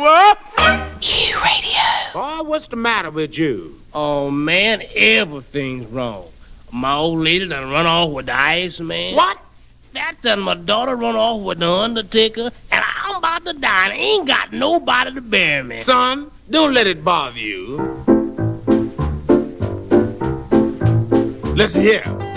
what? Q-Radio. Boy, what's the matter with you? Oh, man, everything's wrong. My old lady done run off with the Iceman. What? That done my daughter run off with the Undertaker, and I'm about to die and ain't got nobody to bury me. Son, don't let it bother you. Listen here.